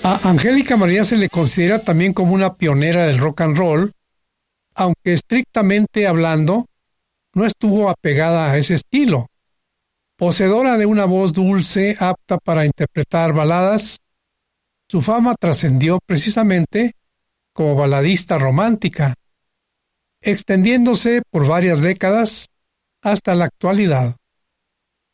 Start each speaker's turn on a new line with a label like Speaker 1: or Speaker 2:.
Speaker 1: A Angélica María se le considera también como una pionera del rock and roll, aunque estrictamente hablando, no estuvo apegada a ese estilo. Poseedora de una voz dulce, apta para interpretar baladas, su fama trascendió precisamente como baladista romántica, extendiéndose por varias décadas hasta la actualidad.